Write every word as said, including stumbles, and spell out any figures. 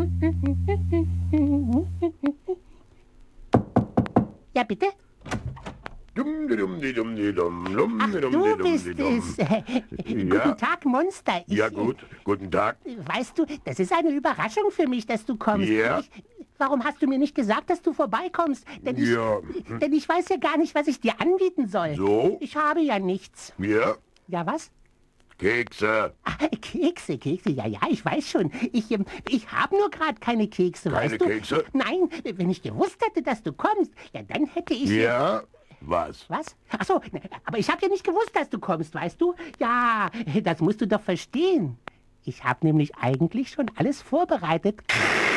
Ja, bitte? Ach, du bist es. Guten Tag, Monster. Ich, Ja, gut. Guten Tag. Weißt du, das ist eine Überraschung für mich, dass du kommst. Ja. Ich, warum hast du mir nicht gesagt, dass du vorbeikommst? Denn ich, Ja. denn ich weiß ja gar nicht, was ich dir anbieten soll. So? Ich habe ja nichts. Ja. Ja, was? Kekse. Ah, Kekse, Kekse, ja, ja, ich weiß schon. Ich, ähm, ich habe nur gerade keine Kekse, Keine weißt du? Kekse? Nein, wenn ich gewusst hätte, dass du kommst, ja, dann hätte ich... Ja. Was? Was? Ach so, ne, aber ich habe ja nicht gewusst, dass du kommst, weißt du? Ja, das musst du doch verstehen. Ich habe nämlich eigentlich schon alles vorbereitet.